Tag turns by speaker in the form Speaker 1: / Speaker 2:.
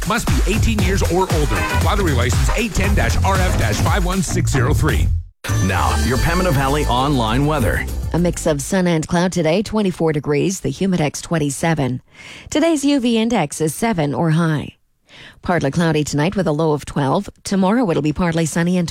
Speaker 1: Must be 18 years or older. Lottery license 810-RF-51603.
Speaker 2: Now, your Pembina Valley online weather.
Speaker 3: A mix of sun and cloud today, 24 degrees, the humidex 27. Today's UV index is 7 or high. Partly cloudy tonight with a low of 12. Tomorrow it'll be partly sunny and